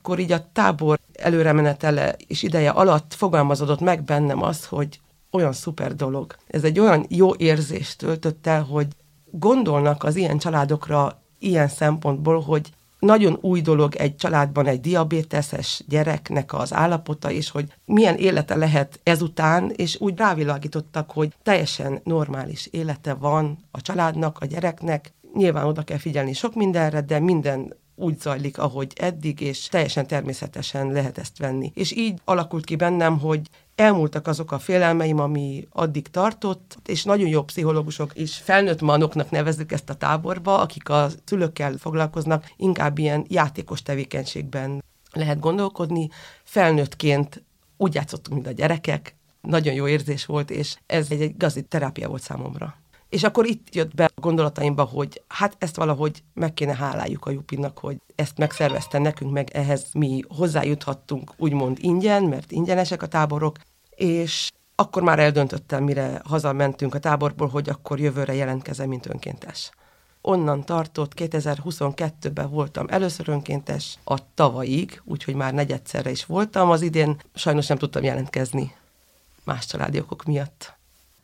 akkor így a tábor előremenetele és ideje alatt fogalmazódott meg bennem az, hogy olyan szuper dolog. Ez egy olyan jó érzést töltött el, hogy gondolnak az ilyen családokra ilyen szempontból, hogy nagyon új dolog egy családban egy diabéteses gyereknek az állapota, és hogy milyen élete lehet ezután, és úgy rávilágítottak, hogy teljesen normális élete van a családnak, a gyereknek. Nyilván oda kell figyelni sok mindenre, de minden úgy zajlik, ahogy eddig, és teljesen természetesen lehet ezt venni. És így alakult ki bennem, hogy elmúltak azok a félelmeim, ami addig tartott, és nagyon jó pszichológusok és felnőtt manoknak nevezzük ezt a táborba, akik a szülőkkel foglalkoznak, inkább ilyen játékos tevékenységben lehet gondolkodni. Felnőttként úgy játszottunk, mint a gyerekek, nagyon jó érzés volt, és ez egy igazi terápia volt számomra. És akkor itt jött be a gondolataimba, hogy hát ezt valahogy meg kéne háláljuk a Jupinak, hogy ezt megszervezte nekünk, meg ehhez mi hozzájuthattunk úgymond ingyen, mert ingyenesek a táborok, és akkor már eldöntöttem, mire hazamentünk a táborból, hogy akkor jövőre jelentkezem, mint önkéntes. Onnan tartott, 2022-ben voltam először önkéntes, a tavalyig, úgyhogy már negyedszerre is voltam, az idén sajnos nem tudtam jelentkezni más családi okok miatt.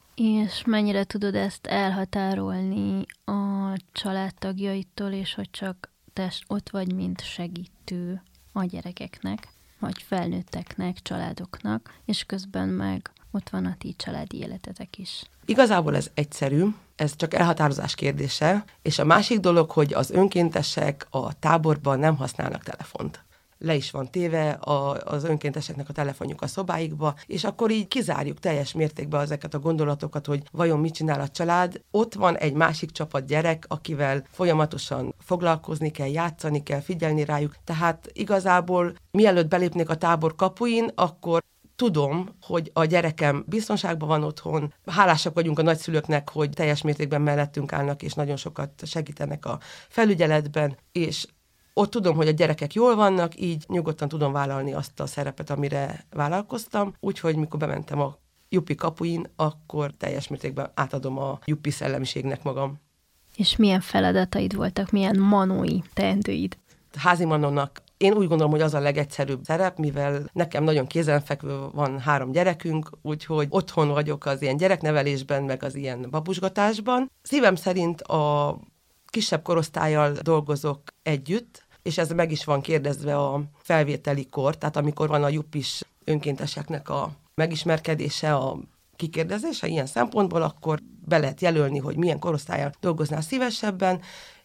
És mennyire tudod ezt elhatárolni a családtagjaitól, és hogy csak te ott vagy, mint segítő a gyerekeknek, vagy felnőtteknek, családoknak, és közben meg ott van a ti családi életetek is. Igazából ez egyszerű, ez csak elhatározás kérdése, és a másik dolog, hogy az önkéntesek a táborban nem használnak telefont. Le is van téve az önkénteseknek a telefonjuk a szobáikba, és akkor így kizárjuk teljes mértékben ezeket a gondolatokat, hogy vajon mit csinál a család. Ott van egy másik csapat gyerek, akivel folyamatosan foglalkozni kell, játszani kell, figyelni rájuk. Tehát igazából mielőtt belépnék a tábor kapuin, akkor tudom, hogy a gyerekem biztonságban van otthon. Hálásak vagyunk a nagyszülőknek, hogy teljes mértékben mellettünk állnak, és nagyon sokat segítenek a felügyeletben, és ott tudom, hogy a gyerekek jól vannak, így nyugodtan tudom vállalni azt a szerepet, amire vállalkoztam. Úgyhogy mikor bementem a Jupi kapuin, akkor teljes mértékben átadom a Jupi szellemiségnek magam. És milyen feladataid voltak, milyen manói teendőid? Házi manónak én úgy gondolom, hogy az a legegyszerűbb szerep, mivel nekem nagyon kézenfekvő van 3 gyerekünk, úgyhogy otthon vagyok az ilyen gyereknevelésben, meg az ilyen babusgatásban. Szívem szerint a kisebb korosztállyal dolgozok együtt, és ez meg is van kérdezve a felvételi kor, tehát amikor van a Jupis önkénteseknek a megismerkedése, a kikérdezése ilyen szempontból, akkor be lehet jelölni, hogy milyen korosztállyal dolgoznál szívesebben,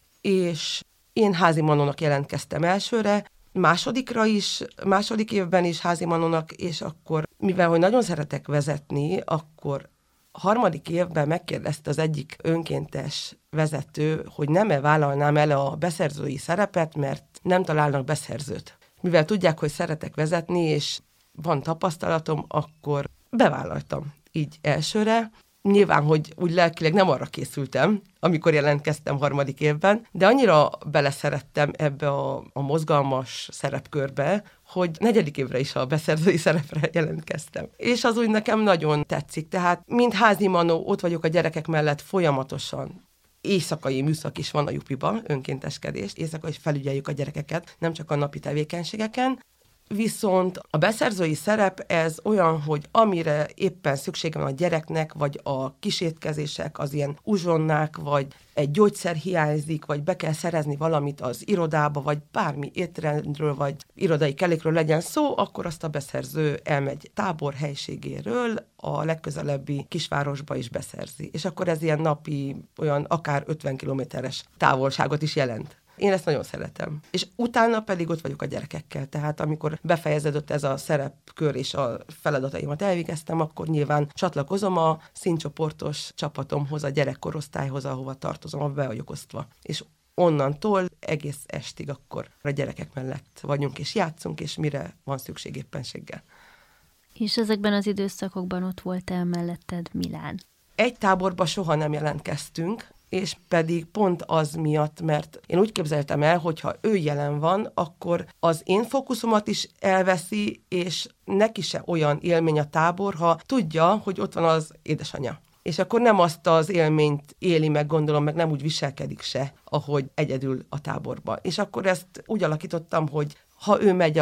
és én házi manónak jelentkeztem elsőre, második évben is házi manónak, és akkor, mivel hogy nagyon szeretek vezetni, akkor harmadik évben megkérdezte az egyik önkéntes vezető, hogy nem-e vállalnám el a beszerzői szerepet, mert nem találnak beszerzőt. Mivel tudják, hogy szeretek vezetni, és van tapasztalatom, akkor bevállaltam így elsőre. Nyilván, hogy úgy lelkileg nem arra készültem, amikor jelentkeztem harmadik évben, de annyira beleszerettem ebbe a mozgalmas szerepkörbe, hogy negyedik évre is a beszerzői szerepre jelentkeztem. És az úgy nekem nagyon tetszik, tehát mint házi manó, ott vagyok a gyerekek mellett folyamatosan. Éjszakai műszak is van a Jupiban, önkénteskedés, éjszaka is felügyeljük a gyerekeket, nem csak a napi tevékenységeken. Viszont a beszerzői szerep ez olyan, hogy amire éppen szüksége van a gyereknek, vagy a kísétkezések, az ilyen uzsonnák, vagy egy gyógyszer hiányzik, vagy be kell szerezni valamit az irodába, vagy bármi étrendről, vagy irodai kellékről legyen szó, akkor azt a beszerző elmegy tábor helységéről, a legközelebbi kisvárosba is beszerzi. És akkor ez ilyen napi, olyan akár 50 kilométeres távolságot is jelent. Én ezt nagyon szeretem. És utána pedig ott vagyok a gyerekekkel. Tehát amikor befejeződött ez a szerepkör és a feladataimat elvégeztem, akkor nyilván csatlakozom a színcsoportos csapatomhoz, a gyerekkorosztályhoz, ahova tartozom, ahol be vagyok osztva. És onnantól egész estig akkor a gyerekek mellett vagyunk, és játszunk, és mire van szükség éppenséggel. És ezekben az időszakokban ott voltál melletted Milán? Egy táborba soha nem jelentkeztünk, és pedig pont az miatt, mert én úgy képzeltem el, hogy ha ő jelen van, akkor az én fókuszomat is elveszi, és neki se olyan élmény a tábor, ha tudja, hogy ott van az édesanyja. És akkor nem azt az élményt éli meg, gondolom, meg nem úgy viselkedik se, ahogy egyedül a táborba. És akkor ezt úgy alakítottam, hogy ha ő megy